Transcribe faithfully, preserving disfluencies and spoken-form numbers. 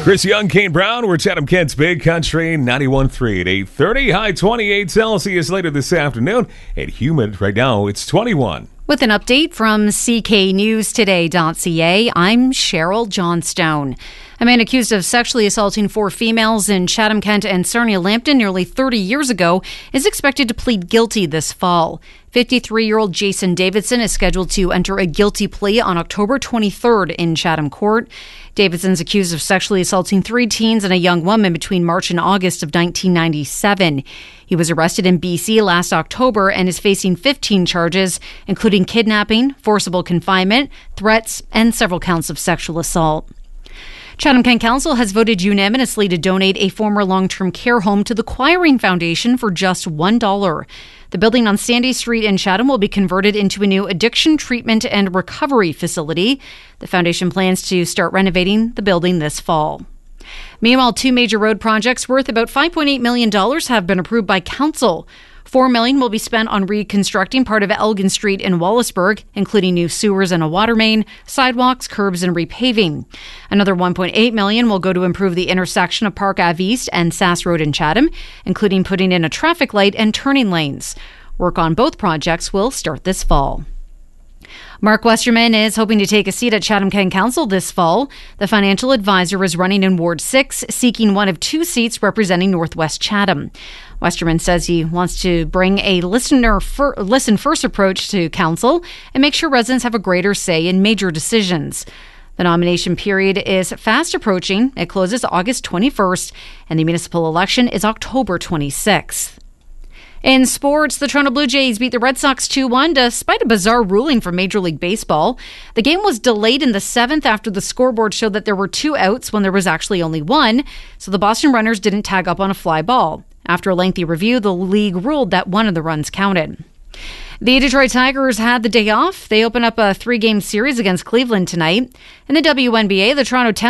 Chris Young, Kane Brown, we're Chatham Kent's Big Country ninety-one point three at eight thirty. High twenty-eight Celsius later this afternoon. And humid right now, it's twenty-one. With an update from C K News Today dot C A, I'm Cheryl Johnstone. A man accused of sexually assaulting four females in Chatham, Kent and Sarnia Lambton nearly thirty years ago is expected to plead guilty this fall. fifty-three-year-old Jason Davidson is scheduled to enter a guilty plea on October twenty-third in Chatham Court. Davidson's accused of sexually assaulting three teens and a young woman between March and August of nineteen ninety-seven. He was arrested in B C last October and is facing fifteen charges, including kidnapping, forcible confinement, threats, and several counts of sexual assault. Chatham Kent Council has voted unanimously to donate a former long-term care home to the Quiring Foundation for just one dollar. The building on Sandy Street in Chatham will be converted into a new addiction treatment and recovery facility. The foundation plans to start renovating the building this fall. Meanwhile, two major road projects worth about five point eight million dollars have been approved by Council. four million dollars will be spent on reconstructing part of Elgin Street in Wallaceburg, including new sewers and a water main, sidewalks, curbs, and repaving. Another one point eight million dollars will go to improve the intersection of Park Avenue East and Sass Road in Chatham, including putting in a traffic light and turning lanes. Work on both projects will start this fall. Mark Westerman is hoping to take a seat at Chatham Kent Council this fall. The financial advisor is running in Ward six, seeking one of two seats representing Northwest Chatham. Westerman says he wants to bring a listener fir- listen first approach to council and make sure residents have a greater say in major decisions. The nomination period is fast approaching. It closes August twenty-first, and the municipal election is October twenty-sixth. In sports, the Toronto Blue Jays beat the Red Sox two one despite a bizarre ruling from Major League Baseball. The game was delayed in the seventh after the scoreboard showed that there were two outs when there was actually only one, so the Boston runners didn't tag up on a fly ball. After a lengthy review, the league ruled that one of the runs counted. The Detroit Tigers had the day off. They open up a three-game series against Cleveland tonight. In the W N B A, the Toronto